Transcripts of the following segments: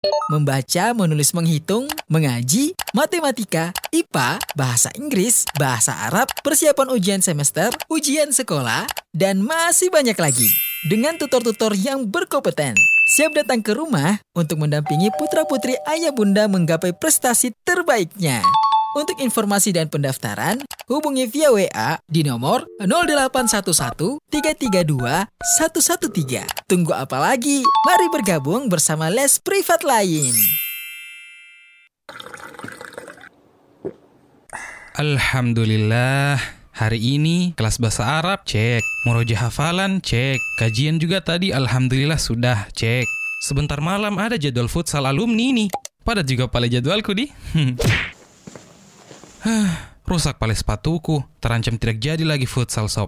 Membaca, menulis, menghitung, mengaji, matematika, IPA, bahasa Inggris, bahasa Arab, persiapan ujian semester, ujian sekolah, dan masih banyak lagi. Dengan tutor-tutor yang berkompeten, siap datang ke rumah untuk mendampingi putra-putri ayah bunda menggapai prestasi terbaiknya. Untuk informasi dan pendaftaran, hubungi via WA di nomor 0811 332 113. Tunggu apa lagi? Mari bergabung bersama les privat lain. Alhamdulillah, hari ini kelas bahasa Arab cek, murojaah hafalan cek, kajian juga tadi alhamdulillah sudah cek. Sebentar malam ada jadwal futsal alumni nih. Padat juga pala jadwalku di. Rusak pala sepatuku, terancam tidak jadi lagi futsal sob.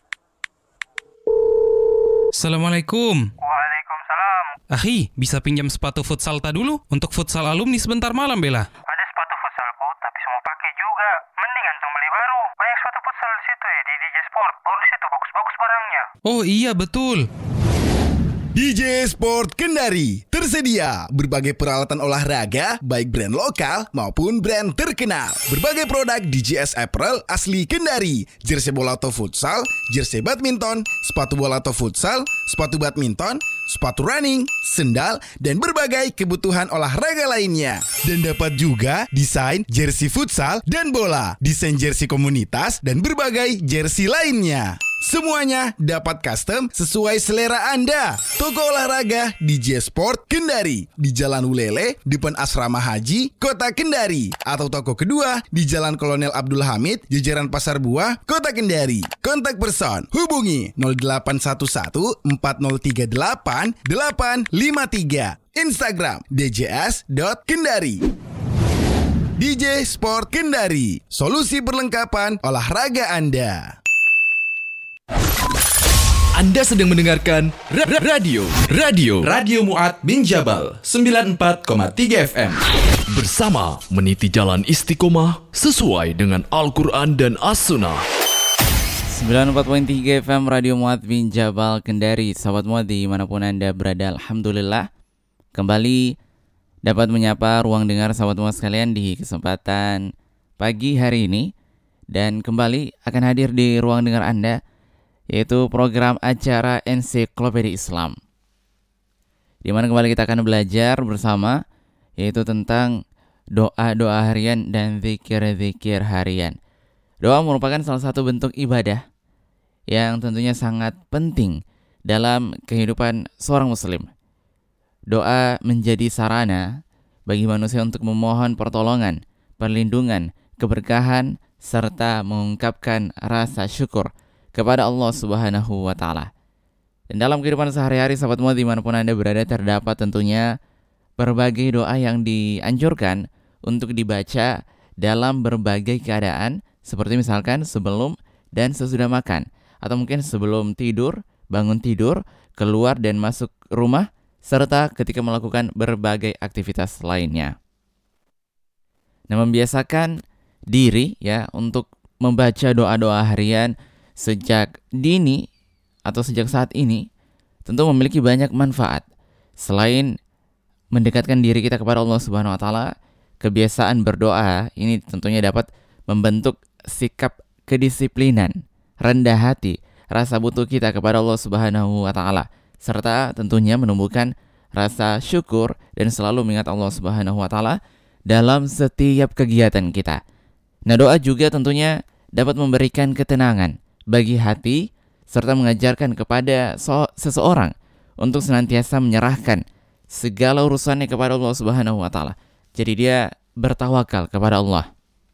Assalamualaikum. Waalaikumsalam. Ahi, bisa pinjam sepatu futsal ta dulu untuk futsal alumni sebentar malam bela. Ada sepatu futsalku, tapi semua pakai juga. Mending antum beli baru. Banyak sepatu futsal di situ ya, di DJ Sport. Bagus itu, bagus-bagus barangnya. Oh iya betul. DJ Sport Kendari tersedia berbagai peralatan olahraga baik brand lokal maupun brand terkenal. Berbagai produk DJS Apparel asli Kendari, jersey bola atau futsal, jersey badminton, sepatu bola atau futsal, sepatu badminton, sepatu running, sendal, dan berbagai kebutuhan olahraga lainnya. Dan dapat juga desain jersey futsal dan bola, desain jersey komunitas, dan berbagai jersey lainnya. Semuanya dapat custom sesuai selera Anda. Toko olahraga DJ Sport Kendari di Jalan Ulele, depan Asrama Haji, Kota Kendari. Atau toko kedua di Jalan Kolonel Abdul Hamid, jajaran Pasar Buah, Kota Kendari. Kontak person hubungi 0811 4038 853. Instagram djs.kendari. DJ Sport Kendari, solusi perlengkapan olahraga Anda. Anda sedang mendengarkan Radio Mu'ad bin Jabal 94,3 FM bersama meniti jalan istiqomah sesuai dengan Al-Quran dan As-Sunnah. 94.3 FM Radio Mu'ad bin Jabal Kendari. Sahabat Mu'ad dimanapun Anda berada, alhamdulillah kembali dapat menyapa ruang dengar sahabat Mu'ad sekalian di kesempatan pagi hari ini. Dan kembali akan hadir di ruang dengar Anda, yaitu program acara Ensiklopedia Islam, di mana kembali kita akan belajar bersama, yaitu tentang doa-doa harian dan zikir-zikir harian. Doa merupakan salah satu bentuk ibadah yang tentunya sangat penting dalam kehidupan seorang muslim. Doa menjadi sarana bagi manusia untuk memohon pertolongan, perlindungan, keberkahan, serta mengungkapkan rasa syukur kepada Allah Subhanahu wa Ta'ala. Dan dalam kehidupan sehari-hari sahabat Mu'ad dimanapun Anda berada, terdapat tentunya berbagai doa yang dianjurkan untuk dibaca dalam berbagai keadaan, seperti misalkan sebelum dan sesudah makan, atau mungkin sebelum tidur, bangun tidur, keluar dan masuk rumah, serta ketika melakukan berbagai aktivitas lainnya. Nah, membiasakan diri ya untuk membaca doa-doa harian sejak dini atau sejak saat ini tentu memiliki banyak manfaat. Selain mendekatkan diri kita kepada Allah Subhanahu wa Ta'ala, kebiasaan berdoa ini tentunya dapat membentuk sikap kedisiplinan, rendah hati, rasa butuh kita kepada Allah Subhanahu wa Ta'ala, serta tentunya menumbuhkan rasa syukur dan selalu mengingat Allah Subhanahu wa Ta'ala dalam setiap kegiatan kita. Nah, doa juga tentunya dapat memberikan ketenangan bagi hati, serta mengajarkan kepada seseorang untuk senantiasa menyerahkan segala urusannya kepada Allah Subhanahu wa Ta'ala. Jadi dia bertawakal kepada Allah.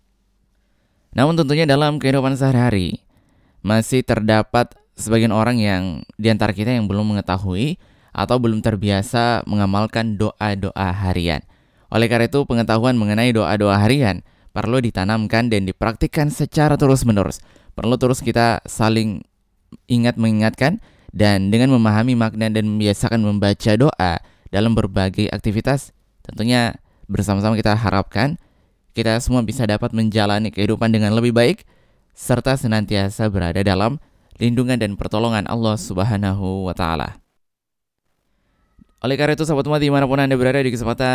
Namun tentunya dalam kehidupan sehari-hari masih terdapat sebagian orang yang di antara kita yang belum mengetahui atau belum terbiasa mengamalkan doa-doa harian. Oleh karena itu, pengetahuan mengenai doa-doa harian perlu ditanamkan dan dipraktikkan secara terus-menerus. Perlu terus kita saling mengingatkan, dan dengan memahami makna dan membiasakan membaca doa dalam berbagai aktivitas, tentunya bersama-sama kita harapkan kita semua bisa dapat menjalani kehidupan dengan lebih baik, serta senantiasa berada dalam lindungan dan pertolongan Allah Subhanahu wa Ta'ala. Oleh karena itu sahabat semua dimanapun Anda berada di kesempatan